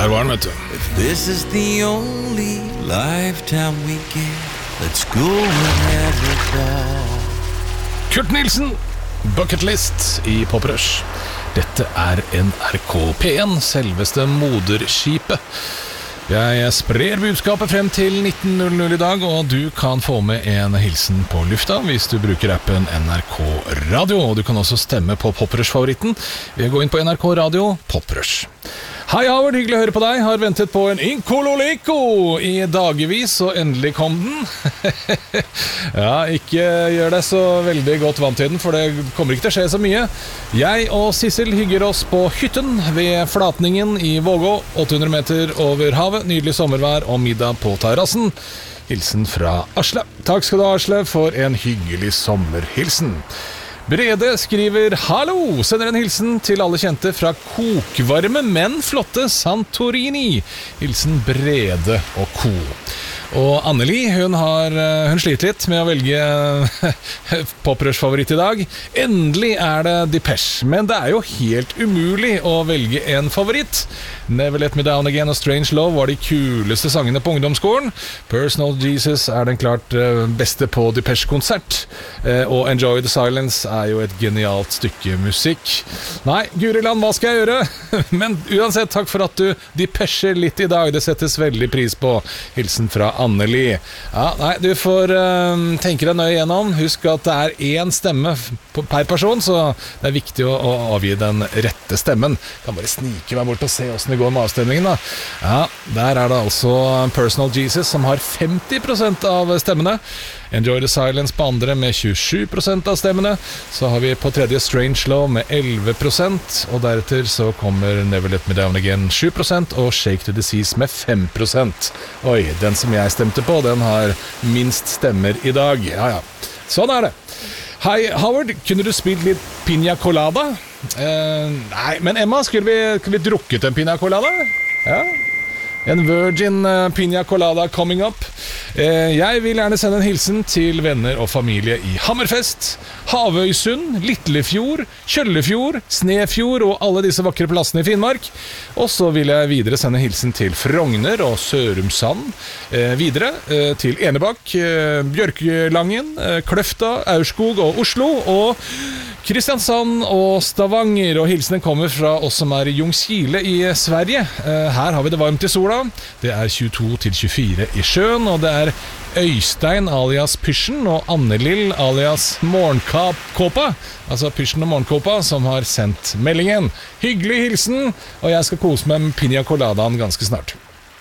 Der var den, vet du. If this is the only lifetime we get, let's go and have a ball. Kurt Nilsen, Bucket List i Pop Rush. Dette NRK P1, selveste moderskipet. Jeg sprer budskapet frem til 19.00 i dag, og du kan få med en hilsen på lufta hvis du bruker appen NRK Radio. Og du kan også stemme på Pop Rush-favoritten ved å gå inn på NRK Radio Pop Rush. Hei Howard, hyggelig å høre på deg. Har ventet på en Inkololeko i dagevis, og endelig kom den. Ja, ikke gjør deg så veldig godt vant til den, for det kommer ikke til å skje så mye. Jeg og Sissel hygger oss på hytten ved Flatningen i Vågå, 800 meter over havet, nydelig sommervær og middag på terrassen. Hilsen fra Asle. Takk skal du ha, Asle, for en hyggelig sommerhilsen. Brede skriver hallo, sender en hilsen til alle kjente fra kokvarme, men flotte Santorini. Hilsen Brede og Co. Og Anneli, hun sliter litt med å velge Pop-Rush-favoritt i dag. Endelig det Depeche, men det jo helt umulig å velge en favoritt. Never Let Me Down Again og Strange Love var de kuleste sangene på ungdomsskolen. Personal Jesus den klart beste på Depeche-konsert. Og Enjoy the Silence jo et genialt stykke musikk. Nei, Guriland, hva skal jeg gjøre? Men uansett, takk for at du Depecher litt i dag. Det settes veldig pris på. Hilsen fra Anneli. Ja, nei, du får tenke deg nøye gjennom. Husk at det én stemme per person, så det viktig å avgi den rette stemmen. Jeg kan bare snike meg bort og se hvordan det går med avstemningen da. Ja, der det altså Personal Jesus som har 50% av stemmene. Enjoy the Silence på andre med 27% av stemmene. Så har vi på tredje Strange Love med 11%, og deretter så kommer Never Let Me Down Again 7%, og Shake to the Seas med 5%. Oi, den som jeg stemte på, den har minst stemmer i dag. Ja, ja. Sånn det. Hei, Howard, kunne du spilt litt Pina Colada? Nei, men Emma, skulle vi drukket en Pina Colada? Ja. En Virgin Pina Colada coming up. Jeg vil gjerne sende en hilsen til venner og familie i Hammerfest, Havøysund, Litlefjord, Kjøllefjord, Snefjord og alle disse vakre plassene i Finnmark. Og så vil jeg videre sende en hilsen til Frogner og Sørumsand, videre til Enebakk, Bjørkelangen, Kløfta, Aurskog og Oslo, og Kristiansand og Stavanger. Og hilsenen kommer fra oss som i Ljungskile i Sverige. Her har vi det varmt i sola. Det 22 til 24 i sjøen, og det Øystein alias Pysjen og Annelill alias Morgenkåpa, altså Pysjen og Morgenkåpa, som har sendt meldingen. Hyggelig hilsen, og jeg skal kose meg med Pina Coladaen ganske snart.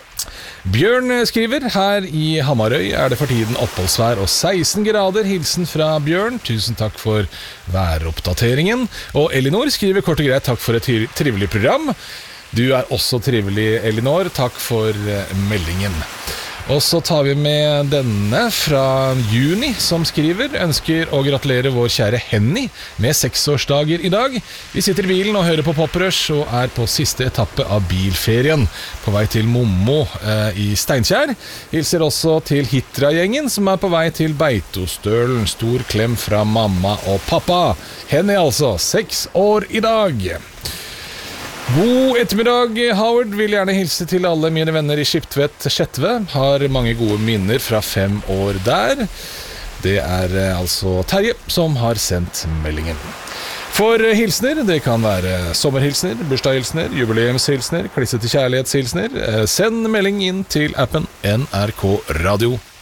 Bjørn skriver, her i Hamarøy det for tiden oppholdsvær og 16 grader. Hilsen fra Bjørn, tusen takk for væroppdateringen. Og Elinor skriver kort og greit, takk for et trivelig program. Du også trivelig, Elinor, takk for meldingen. Og så tar vi med denne fra Juni, som skriver, ønsker å gratulere vår kjære Henny med 6-årsdager i dag. Vi sitter i bilen og hører på Pop Rush og på siste etappe av bilferien, på vei til Mommo i Steinkjer. Hilser også til Hitra-gjengen, som på vei til Beitostølen. Stor klem fra mamma og pappa. Henny altså, 6 år i dag. God ettermiddag, Howard. Vil gjerne hilse til alle mine venner i Skiptvet Skjetve. Har mange gode minner fra 5 år der. Det altså Terje som har sendt meldingen. For hilsner, det kan være sommerhilsner, bursdagshilsner, jubileumshilsner, klissete kjærlighetshilsner. Send melding inn til appen NRK Radio.